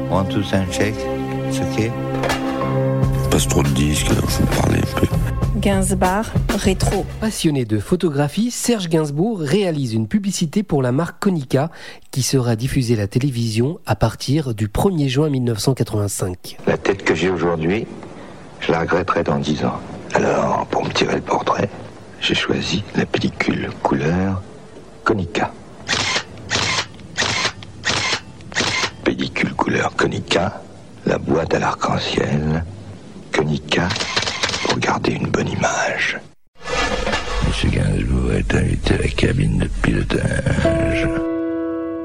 One, two, sound check. It's okay. Passe trop de disques, alors je vous parlais un peu. Gainsbourg, rétro. Passionné de photographie, Serge Gainsbourg réalise une publicité pour la marque Konica qui sera diffusée à la télévision à partir du 1er juin 1985. La tête que j'ai aujourd'hui, je la regretterai dans 10 ans. Alors, pour me tirer le portrait, j'ai choisi la pellicule couleur Konica. Pellicule couleur Konica, la boîte à l'arc-en-ciel, Konica, pour garder une bonne image. Monsieur Gainsbourg est invité à la cabine de pilotage.